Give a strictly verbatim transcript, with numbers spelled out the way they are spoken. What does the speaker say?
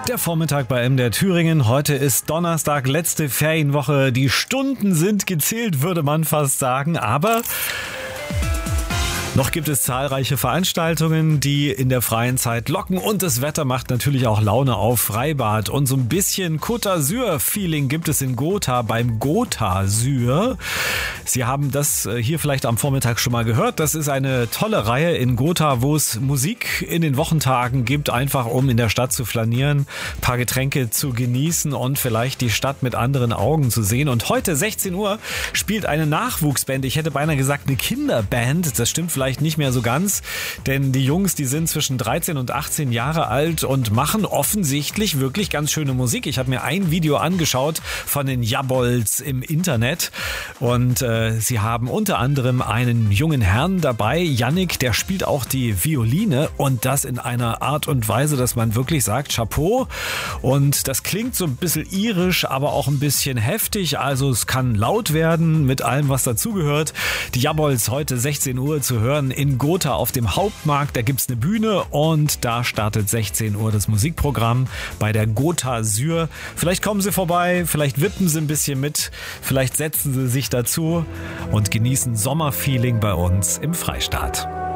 Der Vormittag bei M D R Thüringen. Heute ist Donnerstag, letzte Ferienwoche. Die Stunden sind gezählt, würde man fast sagen. Aber noch gibt es zahlreiche Veranstaltungen, die in der freien Zeit locken, und das Wetter macht natürlich auch Laune auf Freibad. Und so ein bisschen Côte d'Azur-Feeling gibt es in Gotha beim Gotha Sur. Sie haben das hier vielleicht am Vormittag schon mal gehört. Das ist eine tolle Reihe in Gotha, wo es Musik in den Wochentagen gibt, einfach um in der Stadt zu flanieren, ein paar Getränke zu genießen und vielleicht die Stadt mit anderen Augen zu sehen. Und heute sechzehn Uhr spielt eine Nachwuchsband, ich hätte beinahe gesagt eine Kinderband, das stimmt vielleicht nicht mehr so ganz, denn die Jungs, die sind zwischen dreizehn und achtzehn Jahre alt und machen offensichtlich wirklich ganz schöne Musik. Ich habe mir ein Video angeschaut von den Jabolz im Internet und äh, sie haben unter anderem einen jungen Herrn dabei, Yannick, der spielt auch die Violine, und das in einer Art und Weise, dass man wirklich sagt, Chapeau, und das klingt so ein bisschen irisch, aber auch ein bisschen heftig, also es kann laut werden mit allem, was dazugehört. Die Jabolz heute sechzehn Uhr zu hören in Gotha auf dem Hauptmarkt. Da gibt's eine Bühne und da startet sechzehn Uhr das Musikprogramm bei der Gotha Sur. Vielleicht kommen Sie vorbei, vielleicht wippen Sie ein bisschen mit, vielleicht setzen Sie sich dazu und genießen Sommerfeeling bei uns im Freistaat.